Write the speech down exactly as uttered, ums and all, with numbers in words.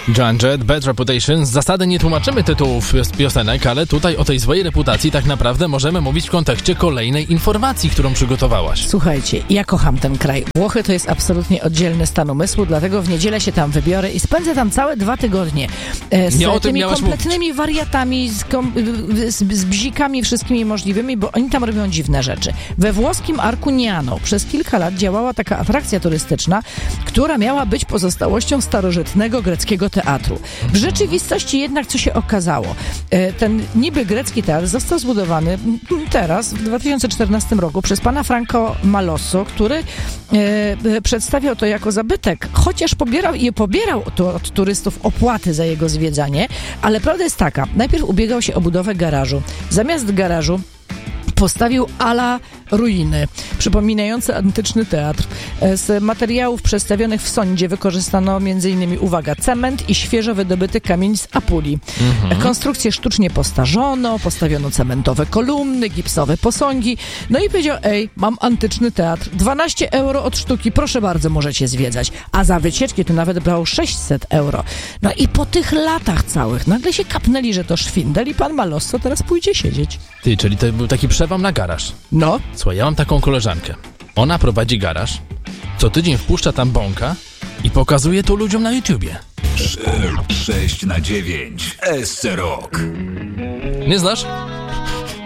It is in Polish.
Joan Jett, Bad Reputation. Z zasady nie tłumaczymy tytułów piosenek, ale tutaj o tej złej reputacji tak naprawdę możemy mówić w kontekście kolejnej informacji, którą przygotowałaś. Słuchajcie, ja kocham ten kraj. Włochy to jest absolutnie oddzielny stan umysłu, dlatego w niedzielę się tam wybiorę i spędzę tam całe dwa tygodnie e, z Nie, tymi kompletnymi mówić. wariatami, z, kom, z, z bzikami wszystkimi możliwymi, bo oni tam robią dziwne rzeczy. We włoskim Arcuniano przez kilka lat działała taka atrakcja turystyczna, która miała być pozostałością starożytnego greckiego teatru. W rzeczywistości jednak co się okazało? Ten niby grecki teatr został zbudowany teraz, w dwa tysiące czternastym roku przez pana Franco Malosso, który e, przedstawiał to jako zabytek, chociaż pobierał i pobierał to od turystów opłaty za jego zwiedzanie, ale prawda jest taka, najpierw ubiegał się o budowę garażu. Zamiast garażu postawił ala ruiny, przypominające antyczny teatr. Z materiałów przedstawionych w sądzie wykorzystano m.in. uwaga, cement i świeżo wydobyty kamień z Apulii. Mhm. Konstrukcję sztucznie postarzono, postawiono cementowe kolumny, gipsowe posągi. No i powiedział, ej, mam antyczny teatr, dwanaście euro od sztuki, proszę bardzo, możecie zwiedzać. A za wycieczki to nawet brał sześćset euro. No i po tych latach całych nagle się kapnęli, że to szwindel i pan Malosso teraz pójdzie siedzieć. Ty, czyli to był taki przewam na garaż. No. Słuchaj, ja mam taką koleżankę. Ona prowadzi garaż, co tydzień wpuszcza tam bąka i pokazuje to ludziom na YouTubie. sześć na dziewięć S C Rock. Nie znasz?